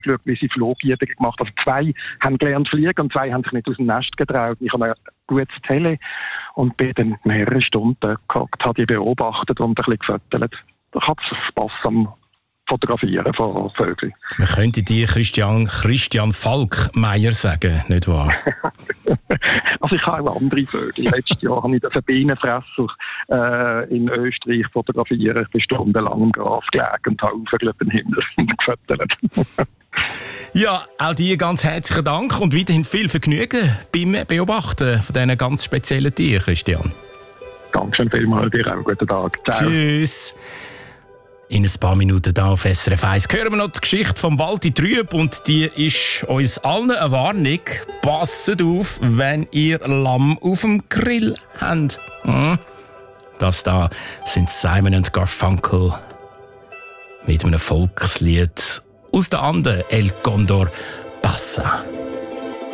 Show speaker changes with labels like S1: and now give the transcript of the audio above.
S1: geschaut, wie sie Flugübungen gemacht haben. Also 2 haben gelernt fliegen und 2 haben sich nicht aus dem Nest getraut. Ich habe ein gutes Tele und bin dann mehrere Stunden gehockt, habe die beobachtet und ein bisschen gefüttert. Da hat es Spass am Fotografieren von Vögeln.
S2: Man könnte dir Christian Falkmeier sagen, nicht wahr?
S1: Also ich habe auch andere Vögel. Letztes Jahr habe ich den Bienenfresser in Österreich fotografiert. Ich bin stundenlang im Gras gelegen und habe Vögel den Himmel gefüttert.
S2: Ja, auch dir ganz herzlichen Dank und weiterhin viel Vergnügen beim Beobachten von diesen ganz speziellen Tieren, Christian.
S1: Dankeschön vielmals, dir auch. Guten Tag.
S2: Ciao. Tschüss. In ein paar Minuten hier auf SRF 1 hören wir noch die Geschichte vom Walti Trüb und die ist uns allen eine Warnung. Passet auf, wenn ihr Lamm auf dem Grill habt. Das da sind Simon und Garfunkel mit einem Volkslied aus der Anden, El Condor Pasa.